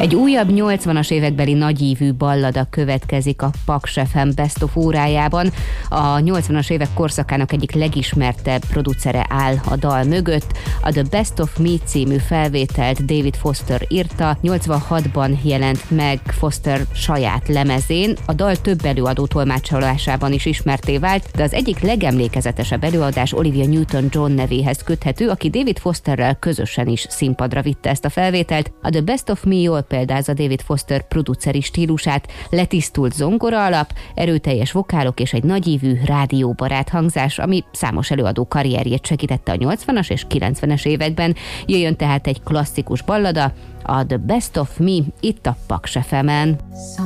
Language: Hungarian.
Egy újabb 80-as évekbeli nagyívű ballada következik a Paks FM Best of órájában. A 80-as évek korszakának egyik legismertebb producere áll a dal mögött. A The Best of Me című felvételt David Foster írta, 86-ban jelent meg Foster saját lemezén. A dal több előadó tolmácsolásában is ismertté vált, de az egyik legemlékezetesebb előadás Olivia Newton-John nevéhez köthető, aki David Fosterrel közösen is színpadra vitte ezt a felvételt. A The Best of Me jól példázza David Foster produceri stílusát, letisztult zongora alap, erőteljes vokálok és egy nagyívű rádióbarát hangzás, ami számos előadó karrierjét segítette a 80-as és 90-es években. Jöjjön tehát egy klasszikus ballada, a The Best of Me itt a Paks FM-en.